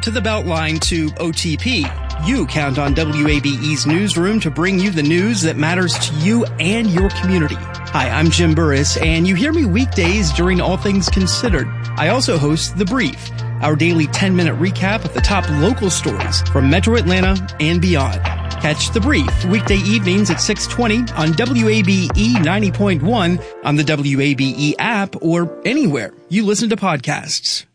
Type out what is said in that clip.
to the Beltline to OTP. You count on WABE's newsroom to bring you the news that matters to you and your community. Hi, I'm Jim Burris, and you hear me weekdays during All Things Considered. I also host The Brief, our daily 10-minute recap of the top local stories from Metro Atlanta and beyond. Catch The Brief weekday evenings at 6:20 on WABE 90.1, on the WABE app, or anywhere you listen to podcasts.